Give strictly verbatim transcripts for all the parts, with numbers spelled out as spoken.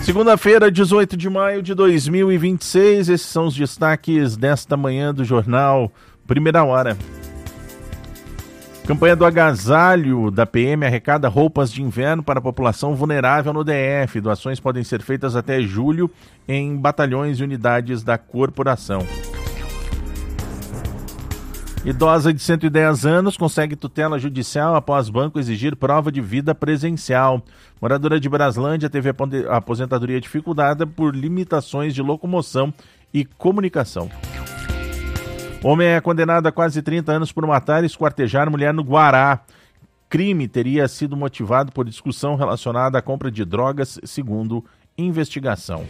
Segunda-feira, dezoito de maio de dois mil e vinte e seis, esses são os destaques desta manhã do Jornal Primeira Hora. Campanha do agasalho da P M arrecada roupas de inverno para a população vulnerável no D F. Doações podem ser feitas até julho em batalhões e unidades da corporação. Idosa de cento e dez anos consegue tutela judicial após banco exigir prova de vida presencial. Moradora de Braslândia teve a aposentadoria dificultada por limitações de locomoção e comunicação. Homem é condenado a quase trinta anos por matar e esquartejar mulher no Guará. Crime teria sido motivado por discussão relacionada à compra de drogas, segundo investigação.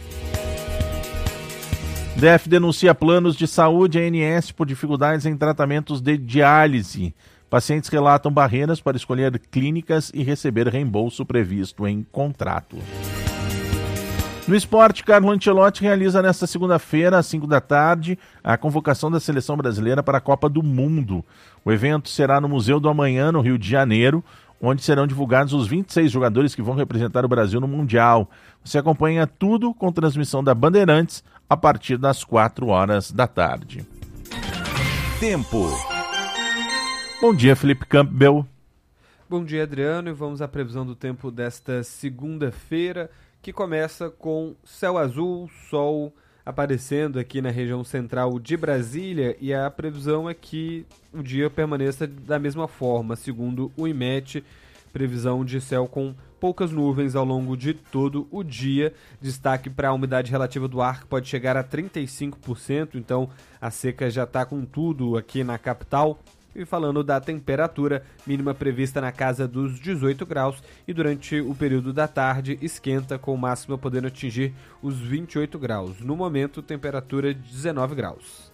D F denuncia planos de saúde A N S por dificuldades em tratamentos de diálise. Pacientes relatam barreiras para escolher clínicas e receber reembolso previsto em contrato. No esporte, Carlo Ancelotti realiza nesta segunda-feira, às cinco da tarde, a convocação da seleção brasileira para a Copa do Mundo. O evento será no Museu do Amanhã, no Rio de Janeiro, onde serão divulgados os vinte e seis jogadores que vão representar o Brasil no Mundial. Você acompanha tudo com transmissão da Bandeirantes a partir das quatro horas da tarde. Tempo. Bom dia, Felipe Campbell. Bom dia, Adriano, e vamos à previsão do tempo desta segunda-feira, que começa com céu azul, sol aparecendo aqui na região central de Brasília, e a previsão é que o dia permaneça da mesma forma, segundo o IMET, previsão de céu com poucas nuvens ao longo de todo o dia. Destaque para a umidade relativa do ar, que pode chegar a trinta e cinco por cento, então a seca já está com tudo aqui na capital. E falando da temperatura, mínima prevista na casa dos dezoito graus, e durante o período da tarde esquenta, com máxima podendo atingir os vinte e oito graus. No momento, temperatura de dezenove graus.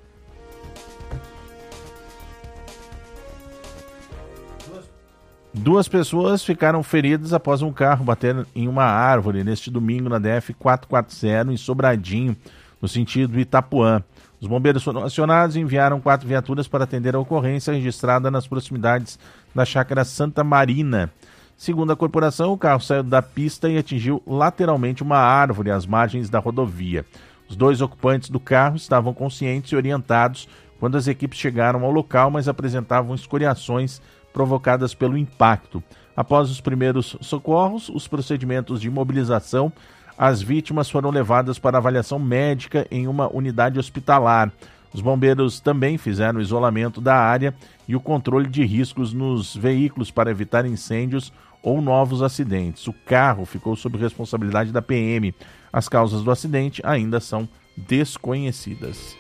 Duas pessoas ficaram feridas após um carro bater em uma árvore neste domingo na D F quatrocentos e quarenta, em Sobradinho, no sentido Itapuã. Os bombeiros foram acionados e enviaram quatro viaturas para atender a ocorrência registrada nas proximidades da chácara Santa Marina. Segundo a corporação, o carro saiu da pista e atingiu lateralmente uma árvore às margens da rodovia. Os dois ocupantes do carro estavam conscientes e orientados quando as equipes chegaram ao local, mas apresentavam escoriações provocadas pelo impacto. Após os primeiros socorros, os procedimentos de imobilização, as vítimas foram levadas para avaliação médica em uma unidade hospitalar. Os bombeiros também fizeram o isolamento da área e o controle de riscos nos veículos para evitar incêndios ou novos acidentes. O carro ficou sob responsabilidade da P M. As causas do acidente ainda são desconhecidas.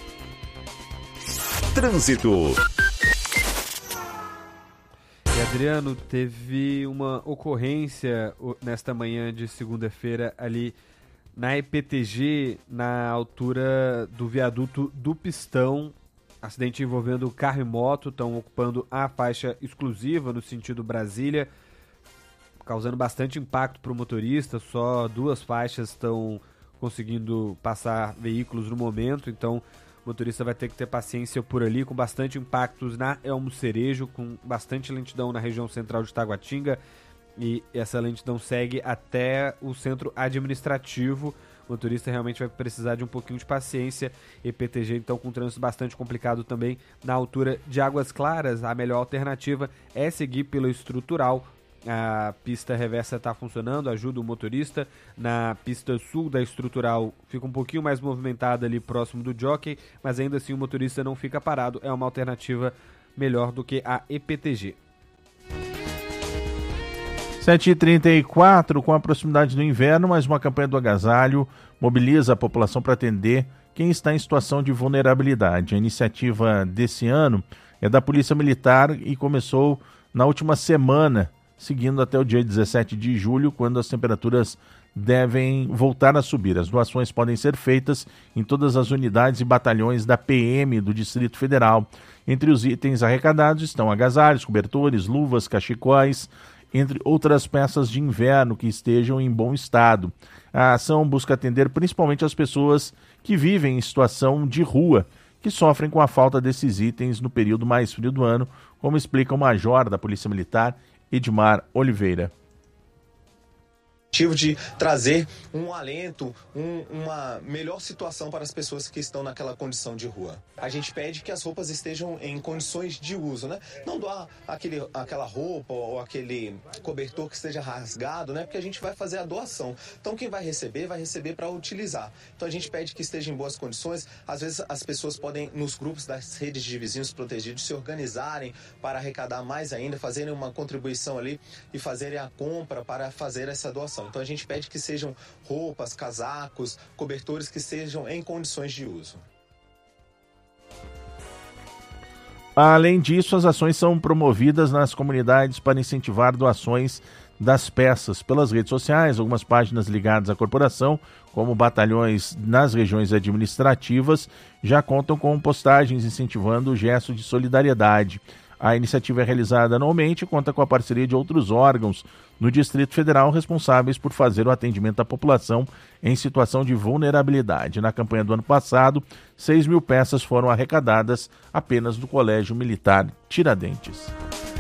Trânsito. E Adriano, teve uma ocorrência nesta manhã de segunda-feira ali na E P T G, na altura do viaduto do Pistão. Acidente envolvendo carro e moto, estão ocupando a faixa exclusiva no sentido Brasília, causando bastante impacto para o motorista. Só duas faixas estão conseguindo passar veículos no momento, então o motorista vai ter que ter paciência por ali, com bastante impactos na Elmo Cerejo, com bastante lentidão na região central de Taguatinga, e essa lentidão segue até o centro administrativo. O motorista realmente vai precisar de um pouquinho de paciência. E P T G, então, com trânsito bastante complicado também na altura de Águas Claras. A melhor alternativa é seguir pela estrutural. A pista reversa está funcionando, ajuda o motorista. Na pista sul da estrutural fica um pouquinho mais movimentada ali próximo do jockey, mas ainda assim o motorista não fica parado. É uma alternativa melhor do que a E P T G. sete e trinta e quatro, com a proximidade do inverno, mais uma campanha do agasalho mobiliza a população para atender quem está em situação de vulnerabilidade. A iniciativa desse ano é da Polícia Militar e começou na última semana, seguindo até o dia dezessete de julho, quando as temperaturas devem voltar a subir. As doações podem ser feitas em todas as unidades e batalhões da P M do Distrito Federal. Entre os itens arrecadados estão agasalhos, cobertores, luvas, cachecóis, entre outras peças de inverno que estejam em bom estado. A ação busca atender principalmente as pessoas que vivem em situação de rua, que sofrem com a falta desses itens no período mais frio do ano, como explica o major da Polícia Militar, Edmar Oliveira. objetivo de trazer um alento, um, uma melhor situação para as pessoas que estão naquela condição de rua. A gente pede que as roupas estejam em condições de uso, né? Não doar aquele, aquela roupa ou aquele cobertor que esteja rasgado, né? Porque a gente vai fazer a doação. Então quem vai receber, vai receber para utilizar. Então a gente pede que esteja em boas condições. Às vezes as pessoas podem, nos grupos das redes de vizinhos protegidos, se organizarem para arrecadar mais ainda, fazerem uma contribuição ali e fazerem a compra para fazer essa doação. Então a gente pede que sejam roupas, casacos, cobertores que estejam em condições de uso. Além disso, as ações são promovidas nas comunidades para incentivar doações das peças pelas redes sociais. Algumas páginas ligadas à corporação, como batalhões nas regiões administrativas, já contam com postagens incentivando o gesto de solidariedade. A iniciativa é realizada anualmente e conta com a parceria de outros órgãos no Distrito Federal responsáveis por fazer o atendimento à população em situação de vulnerabilidade. Na campanha do ano passado, seis mil peças foram arrecadadas apenas do Colégio Militar Tiradentes.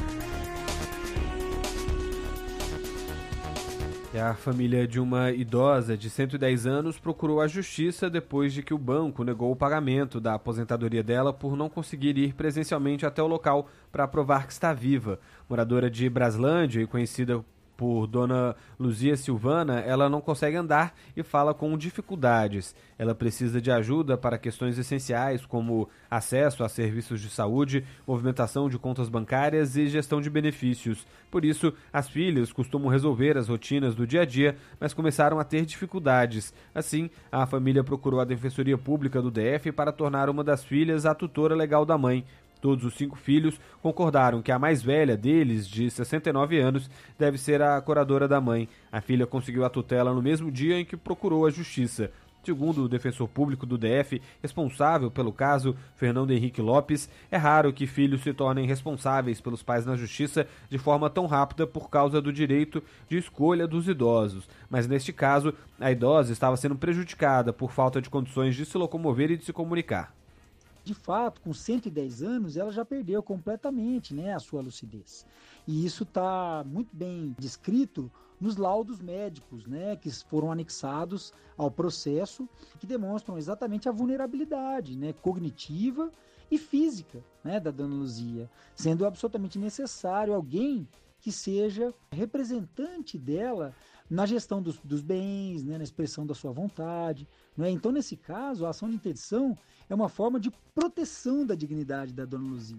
A família de uma idosa de cento e dez anos procurou a justiça depois de que o banco negou o pagamento da aposentadoria dela por não conseguir ir presencialmente até o local para provar que está viva. Moradora de Braslândia e conhecida por Dona Luzia Silvana, ela não consegue andar e fala com dificuldades. Ela precisa de ajuda para questões essenciais como acesso a serviços de saúde, movimentação de contas bancárias e gestão de benefícios. Por isso, as filhas costumam resolver as rotinas do dia a dia, mas começaram a ter dificuldades. Assim, a família procurou a Defensoria Pública do D F para tornar uma das filhas a tutora legal da mãe. Todos os cinco filhos concordaram que a mais velha deles, de sessenta e nove anos, deve ser a curadora da mãe. A filha conseguiu a tutela no mesmo dia em que procurou a justiça. Segundo o defensor público do D F, responsável pelo caso, Fernando Henrique Lopes, é raro que filhos se tornem responsáveis pelos pais na justiça de forma tão rápida por causa do direito de escolha dos idosos. Mas neste caso, a idosa estava sendo prejudicada por falta de condições de se locomover e de se comunicar. De fato, com cento e dez anos, ela já perdeu completamente, né, a sua lucidez. E isso está muito bem descrito nos laudos médicos, né, que foram anexados ao processo, que demonstram exatamente a vulnerabilidade, né, cognitiva e física, né, da Dona Luzia, sendo absolutamente necessário alguém que seja representante dela na gestão dos, dos bens, né, na expressão da sua vontade. Né? Então, nesse caso, a ação de interdição é uma forma de proteção da dignidade da Dona Luzia.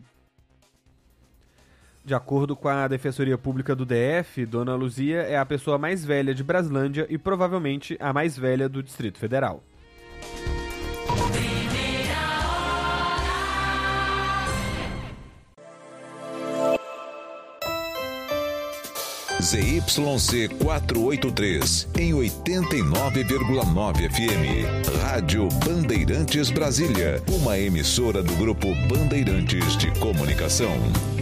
De acordo com a Defensoria Pública do D F, Dona Luzia é a pessoa mais velha de Braslândia e provavelmente a mais velha do Distrito Federal. Z Y C quatrocentos e oitenta e três, em oitenta e nove vírgula nove F M. Rádio Bandeirantes Brasília, uma emissora do Grupo Bandeirantes de Comunicação.